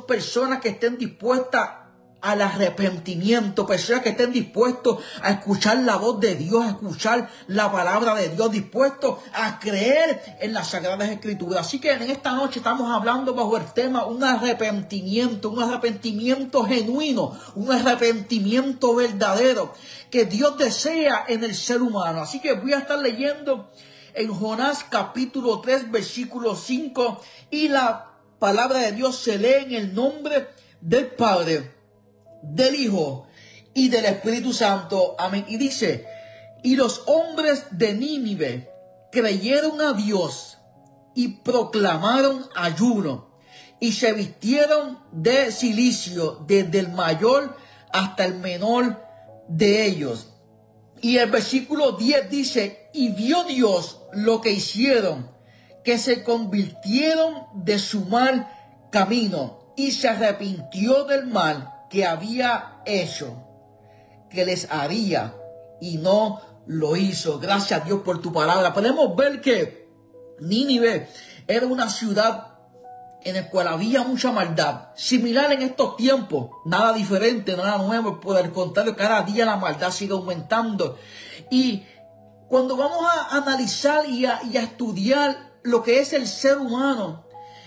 son personas que estén dispuestas al arrepentimiento, personas que estén dispuestos a escuchar la voz de Dios, a escuchar la palabra de Dios, dispuestos a creer en las Sagradas Escrituras. Así que en esta noche estamos hablando bajo el tema un arrepentimiento genuino, un arrepentimiento verdadero que Dios desea en el ser humano. Así que voy a estar leyendo en Jonás capítulo 3, versículo 5, y la palabra de Dios se lee en el nombre del Padre, del Hijo y del Espíritu Santo. Amén. Y dice: y los hombres de Nínive creyeron a Dios y proclamaron ayuno y se vistieron de cilicio, desde el mayor hasta el menor de ellos. Y el versículo 10 dice: y vio Dios lo que hicieron, que se convirtieron de su mal camino y se arrepintió del mal que había hecho, que les haría, y no lo hizo. Gracias a Dios por tu palabra. Podemos ver que Nínive era una ciudad en la cual había mucha maldad, similar en estos tiempos, nada diferente, nada nuevo, por el contrario, cada día la maldad sigue aumentando. Y cuando vamos a analizar y a estudiar lo que es el ser humano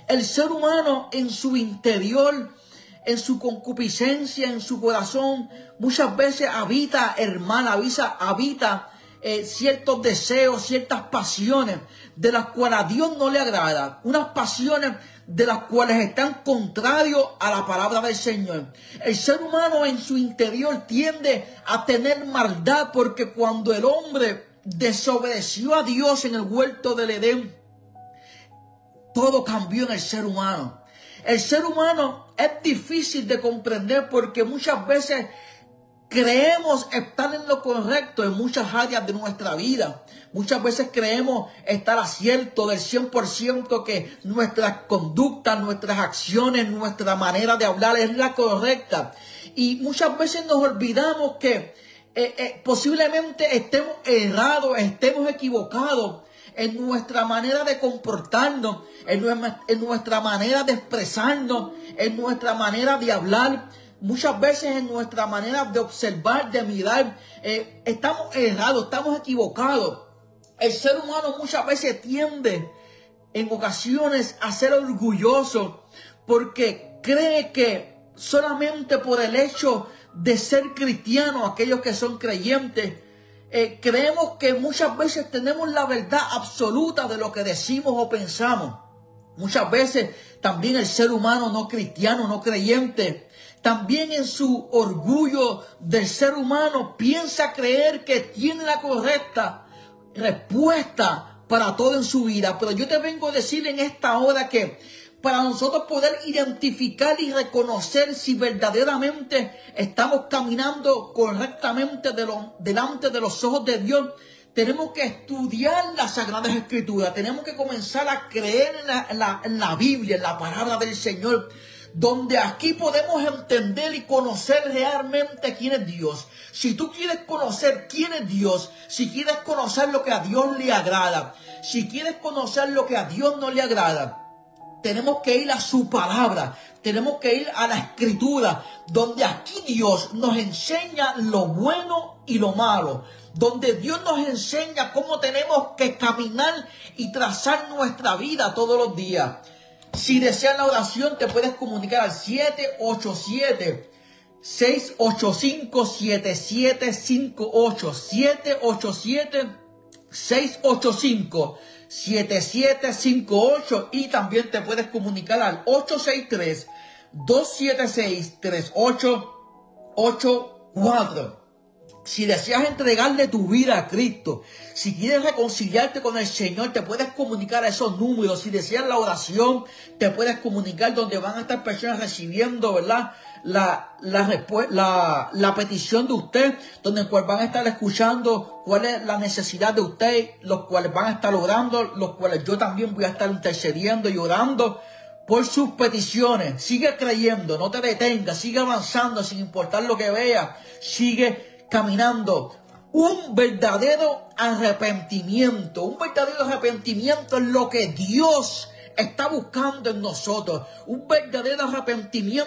en su interior, en su concupiscencia, en su corazón, muchas veces habita el mal, habita ciertos deseos, ciertas pasiones de las cuales a Dios no le agrada, unas pasiones de las cuales están contrarios a la palabra del Señor. El ser humano en su interior tiende a tener maldad, porque cuando el hombre desobedeció a Dios en el huerto del Edén, todo cambió en el ser humano. El ser humano es difícil de comprender porque muchas veces creemos estar en lo correcto en muchas áreas de nuestra vida. Muchas veces creemos estar a cierto del 100% que nuestras conductas, nuestras acciones, nuestra manera de hablar es la correcta. Y muchas veces nos olvidamos que posiblemente estemos errados, estemos equivocados en nuestra manera de comportarnos, en nuestra manera de expresarnos, en nuestra manera de hablar, muchas veces en nuestra manera de observar, de mirar. Estamos errados, estamos equivocados. El ser humano muchas veces tiende en ocasiones a ser orgulloso porque cree que solamente por el hecho de ser cristiano, aquellos que son creyentes, creemos que muchas veces tenemos la verdad absoluta de lo que decimos o pensamos. Muchas veces también el ser humano no cristiano, no creyente, también en su orgullo del ser humano piensa creer que tiene la correcta respuesta para todo en su vida. Pero yo te vengo a decir en esta hora que para nosotros poder identificar y reconocer si verdaderamente estamos caminando correctamente delante de los ojos de Dios, tenemos que estudiar las Sagradas Escrituras, tenemos que comenzar a creer en la Biblia, en la palabra del Señor, donde aquí podemos entender y conocer realmente quién es Dios. Si tú quieres conocer quién es Dios, si quieres conocer lo que a Dios le agrada, si quieres conocer lo que a Dios no le agrada, tenemos que ir a su palabra, tenemos que ir a la Escritura, donde aquí Dios nos enseña lo bueno y lo malo, donde Dios nos enseña cómo tenemos que caminar y trazar nuestra vida todos los días. Si deseas la oración, te puedes comunicar al 787-685-7758, 787-685-7758, y también te puedes comunicar al 863-276-3884. Si deseas entregarle tu vida a Cristo, si quieres reconciliarte con el Señor, te puedes comunicar a esos números. Si deseas la oración, te puedes comunicar, donde van a estar personas recibiendo, ¿verdad?, la petición de usted, donde pues van a estar escuchando cuál es la necesidad de usted, los cuales van a estar orando, los cuales yo también voy a estar intercediendo y orando por sus peticiones. Sigue creyendo, no te detengas, sigue avanzando sin importar lo que veas, sigue caminando. Un verdadero arrepentimiento es lo que Dios está buscando en nosotros un verdadero arrepentimiento